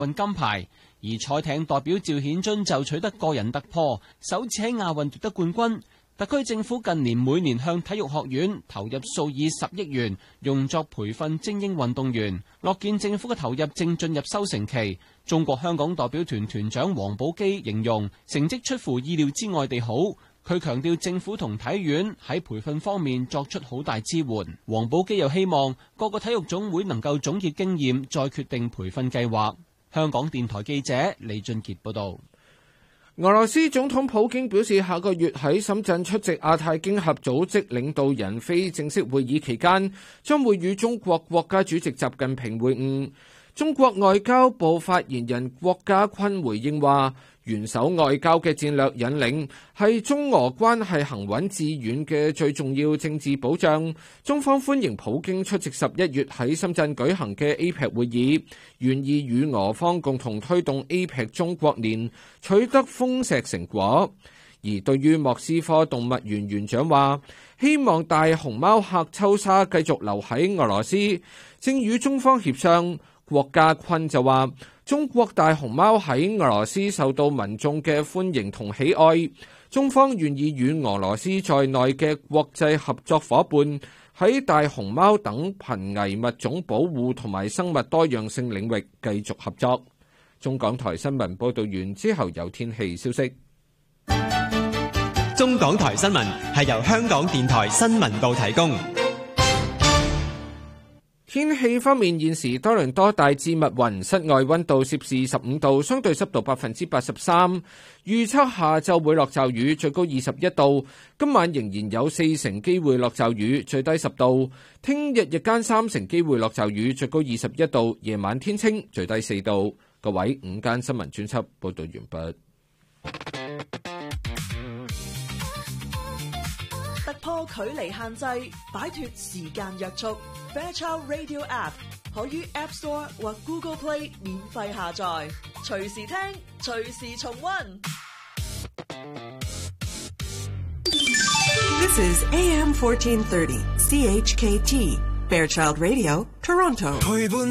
運金牌。而賽艇代表趙顯津就取得個人突破，首次喺亞運奪得冠軍。特區政府近年每年向體育學院投入數以10億元，用作培訓精英運動員。樂見政府嘅投入正進入收成期。中國香港代表團團長王寶基形容成績出乎意料之外地好。佢強調政府同體院喺培訓方面作出好大支援。王寶基又希望各個體育總會能夠總結經驗，再決定培訓計劃。香港電台記者李俊傑報道。 俄羅斯總統普京表示，下個月喺深圳出席亞太經合組織領導人非正式會議期間，將會與中國國家主席習近平會晤。中國外交部發言人郭家坤回應話，元首外交嘅戰略引領係中俄關係行穩致遠嘅最重要政治保障。中方歡迎普京出席11月喺深圳舉行嘅 APEC 會議，願意與俄方共同推動 APEC 中國年取得豐碩成果。而對於莫斯科動物園園長話，希望大熊貓客秋莎繼續留喺俄羅斯，正與中方協商。郭家坤就話，中國大熊貓喺俄羅斯受到民眾嘅歡迎同喜愛，中方願意與俄羅斯在內嘅國際合作伙伴喺大熊貓等瀕危物種保護同埋生物多樣性領域繼續合作。中港台新聞報道完之後有天氣消息。 中港台新聞係由香港電台新聞部提供。 天氣方面，現時多倫多大致密雲，室外溫度攝氏15度，相對濕度83%。預測下晝會落驟雨，最高21度。今晚仍然有40%機會落驟雨，最低10度。聽日日間30%機會落驟雨，最高21度。夜晚天清，最低4度。各位，午間新聞專輯報道完畢。 突破距離限制，擺脫時間約束。Fairchild Radio App 可於 App Store 或 Google Play 免費下載，隨時聽，隨時重溫。 This is AM 1430 CHKT Fairchild Radio, Toronto.